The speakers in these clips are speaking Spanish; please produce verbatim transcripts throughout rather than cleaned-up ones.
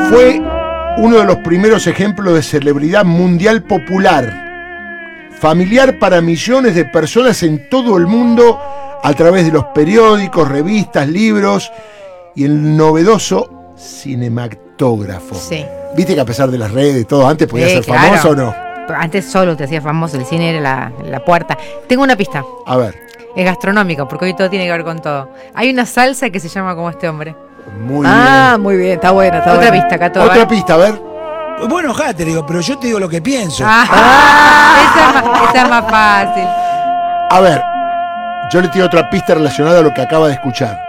Fue uno de los primeros ejemplos de celebridad mundial popular, familiar para millones de personas en todo el mundo a través de los periódicos, revistas, libros y el novedoso cinematógrafo. Sí. Viste que a pesar de las redes, todo, antes podía Sí, ser claro. famoso o no. Antes solo te hacía famoso, el cine era la, la puerta. Tengo una pista. A ver. Es gastronómico, porque hoy todo tiene que ver con todo. Hay una salsa que se llama como este hombre. Muy Ah, bien. muy bien, está buena, está Otra buena. pista, Cato. Otra ¿vale? pista, a ver. Vos enojate, digo, pero yo te digo lo que pienso. Ah, esa, es más, esa es más fácil. A ver, yo le tiro otra pista relacionada a lo que acaba de escuchar.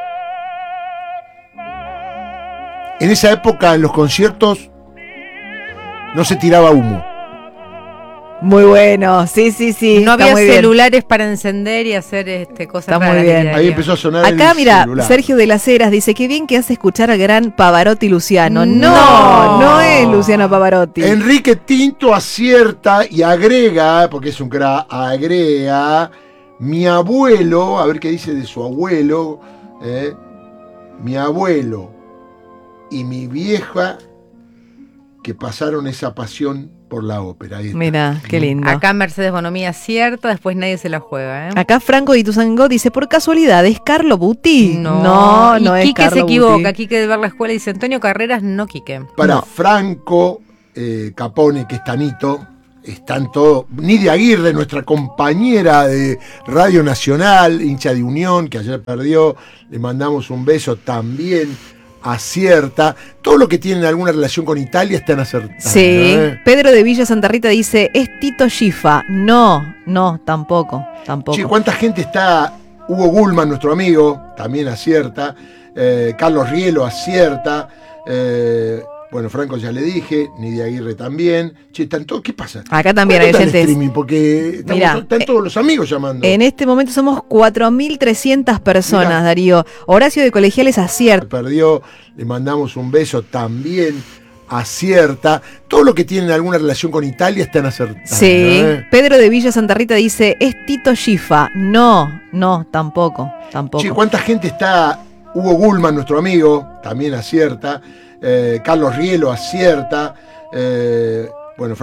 En esa época, en los conciertos, no se tiraba humo. Muy bueno, sí, sí, sí. No está había muy bien. celulares para encender y hacer este, cosas Está muy raras bien. del Ahí diario. empezó a sonar Acá, el mira, celular. Sergio de las Heras dice, qué bien que hace escuchar al gran Pavarotti Luciano. No, No. no, es Luciano Pavarotti. Enrique Tinto acierta y agrega, porque es un cra, agrega, mi abuelo, a ver qué dice de su abuelo, eh, mi abuelo y mi vieja que pasaron esa pasión por la ópera. Ahí está. Mira, qué lindo. Acá, Acá Mercedes Bonomí acierta, después nadie se la juega, ¿eh? Franco de Ituzangó dice, por casualidad, ¿es Carlo Butti? no, no y es Quique Carlo se equivoca, Butti. Quique de ver la escuela dice Antonio Carreras, no Quique. Para No. Franco eh, Capone, que es Tanito, están todos. Nidia Aguirre, nuestra compañera de Radio Nacional, hincha de Unión, que ayer perdió, le mandamos un beso también. Acierta. Todo lo que tienen alguna relación con Italia están acertando. Sí, ¿eh? Pedro de Villa Santa Rita dice, es Tito Schiffa. No, no, tampoco, tampoco. Che, ¿cuánta gente está? Hugo Gulman, nuestro amigo, también acierta. Eh, Carlos Rielo acierta. Eh, bueno, Franco ya le dije. Nidia Aguirre también. Che, ¿están todos? ¿Qué pasa? Acá también hay ¿Cuánto está el oyentes. streaming? Porque estamos- Mirá, están todos los amigos llamando. En este momento somos cuatro mil trescientas personas, Mirá. Darío. Horacio de Colegiales acierta. Perdió, le mandamos un beso también. Acierta. Todo lo que tienen alguna relación con Italia están acertando. Sí, ¿eh? Pedro de Villa Santa Rita dice, es Tito Schiffa. No, no, tampoco, tampoco. Che, ¿cuánta gente está? Hugo Gulman, nuestro amigo, también acierta. Eh, Carlos Rielo acierta. Eh, bueno,